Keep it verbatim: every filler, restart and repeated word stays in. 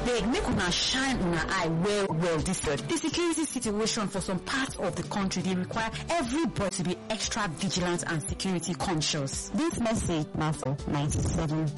Abeg, make una shine una eye well well this year. The security situation for some parts of the country, they require everybody to be extra vigilant and security conscious. This message now for ninety-seven